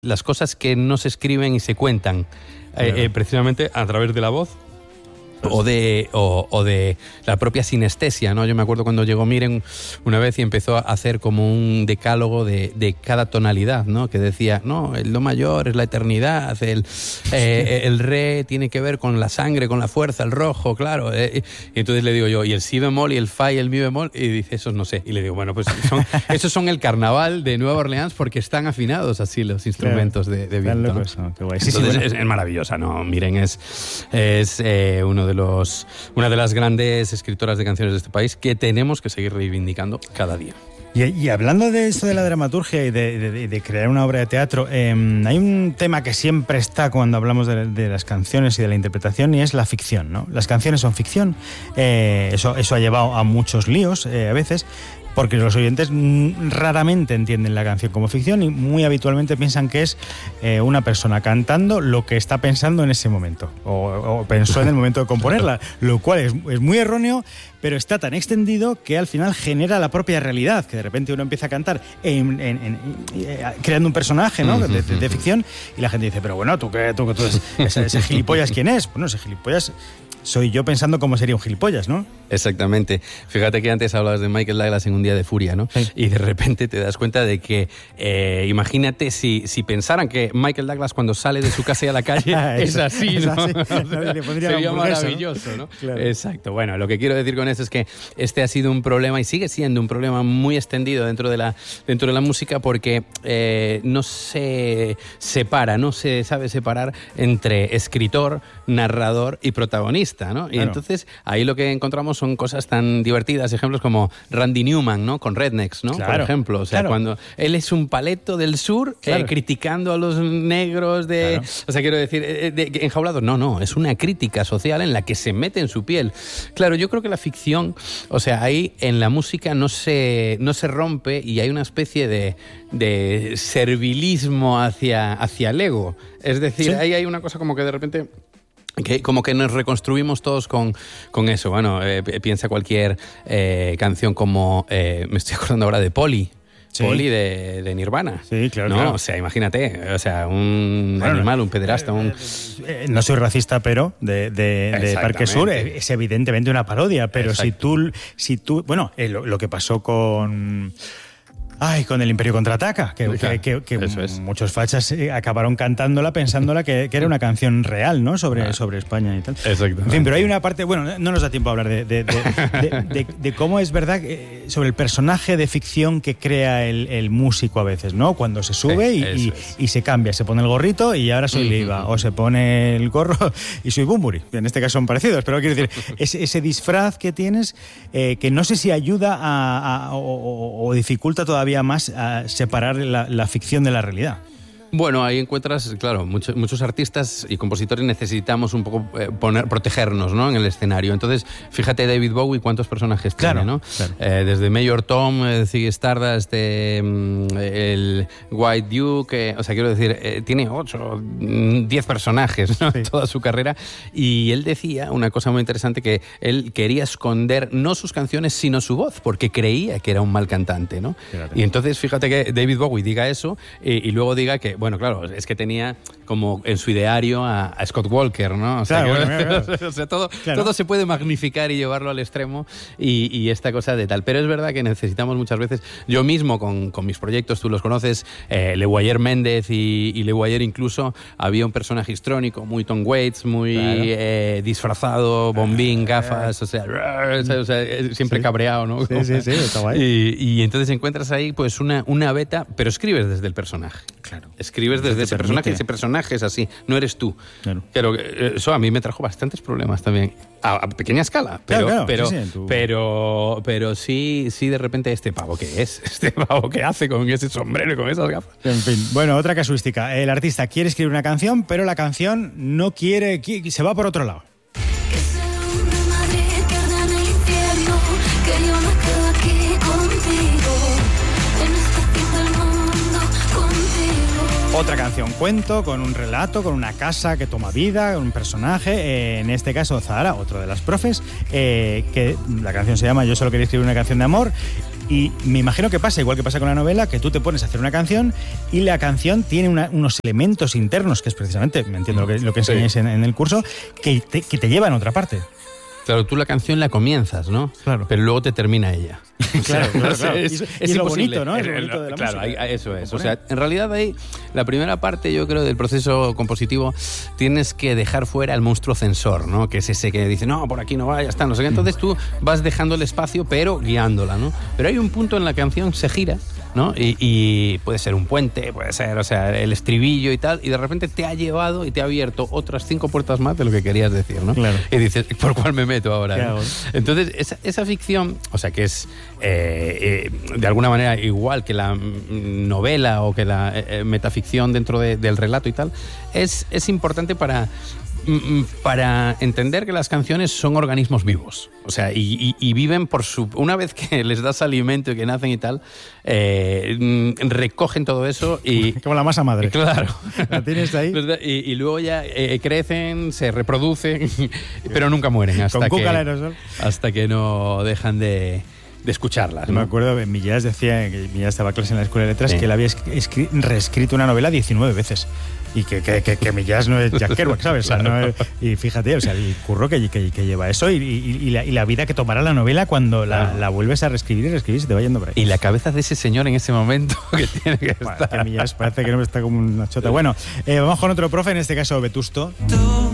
las cosas que no se escriben y se cuentan precisamente a través de la voz o de la propia sinestesia, ¿no? Yo me acuerdo cuando llegó Miren una vez y empezó a hacer como un decálogo de cada tonalidad, ¿no? Que decía, no, el do mayor es la eternidad, el re tiene que ver con la sangre, con la fuerza, el rojo, claro. Y entonces le digo yo, ¿y el si bemol y el fa y el mi bemol? Y dice, esos no sé. Y le digo, bueno, pues esos son el carnaval de Nueva Orleans porque están afinados así los instrumentos de viento, ¿no? Qué guay. Sí, entonces, bueno. Es maravillosa, ¿no? Miren, es una de las grandes escritoras de canciones de este país que tenemos que seguir reivindicando cada día. Y hablando de esto de la dramaturgia y de crear una obra de teatro, hay un tema que siempre está cuando hablamos de las canciones y de la interpretación, y es la ficción, ¿no? Las canciones son ficción, eso ha llevado a muchos líos a veces, porque los oyentes raramente entienden la canción como ficción y muy habitualmente piensan que es una persona cantando lo que está pensando en ese momento o pensó en el momento de componerla, lo cual es muy erróneo, pero está tan extendido que al final genera la propia realidad, que de repente uno empieza a cantar creando un personaje, ¿no? de ficción, y la gente dice, pero bueno, tú ese gilipollas, ¿quién es? Bueno, ese gilipollas soy yo pensando cómo sería un gilipollas, ¿no? Exactamente. Fíjate que antes hablabas de Michael Douglas en Un día de furia, ¿no? Sí. Y de repente te das cuenta de que, imagínate si pensaran que Michael Douglas cuando sale de su casa y a la calle es así, ¿no? Sería maravilloso, ¿no? Claro. Exacto. Bueno, lo que quiero decir con eso es que este ha sido un problema y sigue siendo un problema muy extendido dentro de la música porque no se separa, no se sabe separar entre escritor, narrador y protagonista, ¿no? Y entonces ahí lo que encontramos son cosas tan divertidas, ejemplos como Randy Newman, ¿no? Con Rednecks, ¿no? Por ejemplo, o sea, cuando él es un paleto del sur criticando a los negros o sea, quiero decir, enjaulados, no, es una crítica social en la que se mete en su piel. Claro, yo creo que la ficción, o sea, ahí en la música no se rompe y hay una especie de servilismo hacia el ego. Es decir, ahí hay una cosa como que de repente como que nos reconstruimos todos con eso. Bueno, piensa cualquier canción como me estoy acordando ahora de Polly. Sí. Polly de Nirvana. Sí, claro, ¿no? Claro. O sea, imagínate, o sea, un animal, un pederasta, no soy racista, pero de Parque Sur es evidentemente una parodia, pero si tú bueno, lo que pasó con el Imperio Contraataca, que muchos fachas acabaron cantándola pensándola que era una canción real, ¿no? Sobre España y tal. Exacto. En fin, pero hay una parte, bueno, no nos da tiempo a hablar de cómo es verdad sobre el personaje de ficción que crea el músico a veces, ¿no? Cuando se sube y se cambia, se pone el gorrito y ahora soy Leiva, o se pone el gorro y soy Bunbury. En este caso son parecidos, pero quiero decir, ese disfraz que tienes que no sé si ayuda o dificulta todavía más a separar la ficción de la realidad. Bueno, ahí encuentras, claro, muchos artistas y compositores necesitamos un poco protegernos, ¿no? En el escenario. Entonces, fíjate David Bowie cuántos personajes tiene, ¿no? Claro. Desde Mayor Tom, Ziggy Stardust, el White Duke, o sea, quiero decir, tiene 8, 10 personajes, ¿no? Sí. Toda su carrera. Y él decía una cosa muy interesante, que él quería esconder no sus canciones, sino su voz, porque creía que era un mal cantante, ¿no? Fíjate. Y entonces, fíjate que David Bowie diga eso y luego diga que, bueno, claro, es que tenía como en su ideario a Scott Walker, ¿no? O sea, claro, o sea todo se puede magnificar y llevarlo al extremo y esta cosa de tal. Pero es verdad que necesitamos muchas veces, yo mismo con mis proyectos, tú los conoces, Le Guayer Méndez y Le Guayer incluso, había un personaje histrónico, muy Tom Waits, muy disfrazado, bombín, gafas, o sea siempre cabreado, ¿no? Sí, está guay. Y entonces encuentras ahí pues una beta, pero escribes desde el personaje. Claro. Escribes desde ese personaje es así, no eres tú. Claro. Pero eso a mí me trajo bastantes problemas también, a pequeña escala, pero sí de repente este pavo que es, este pavo que hace con ese sombrero y con esas gafas. En fin, bueno, otra casuística, el artista quiere escribir una canción, pero la canción no quiere, se va por otro lado. Otra canción, cuento, con un relato, con una casa que toma vida, con un personaje, en este caso Zahara, otro de las profes, que la canción se llama Yo solo quería escribir una canción de amor, Y me imagino que pasa, igual que pasa con la novela, que tú te pones a hacer una canción y la canción tiene unos elementos internos, que es precisamente, me entiendo lo que enseñáis en el curso, que te llevan a otra parte. Claro, tú la canción la comienzas, ¿no? Claro. Pero luego te termina ella. Claro. Es lo imposible. bonito, ¿no? Es lo bonito de la claro, música. eso es. O sea, en realidad ahí, la primera parte, yo creo, del proceso compositivo, tienes que dejar fuera al monstruo censor, ¿no? Que es ese que dice, no, por aquí no va, ya está, no sé qué. Entonces tú vas dejando el espacio, pero guiándola, ¿no? Pero hay un punto en la canción se gira, ¿no? Y puede ser un puente, puede ser, o sea, el estribillo y tal, y de repente te ha llevado y te ha abierto otras 5 puertas más de lo que querías decir, ¿no? Claro. Y dices, ¿por cuál me meto ahora? ¿Qué ¿no? hago? Entonces, esa ficción, o sea, que es de alguna manera igual que la novela o que la metaficción dentro del relato y tal, es importante para entender que las canciones son organismos vivos, o sea, y viven por una vez que les das alimento y que nacen y tal, recogen todo eso y... Como la masa madre. Claro. La tienes ahí. Y luego ya crecen, se reproducen, pero nunca mueren hasta que no dejan de escucarlas, ¿no? Me acuerdo, Millás decía, que Millás estaba clase en la Escuela de Letras, que él había reescrito una novela 19 veces. Y que Millás no es Jack Kerouac, ¿sabes? O sea, y fíjate, o sea, el curro que lleva eso y la vida que tomará la novela cuando la vuelves a reescribir y reescribir, se te va yendo por ahí. Y la cabeza de ese señor en ese momento que tiene que estar. Que Millás parece que no está como una chota. Bueno, vamos con otro profe, en este caso Vetusto.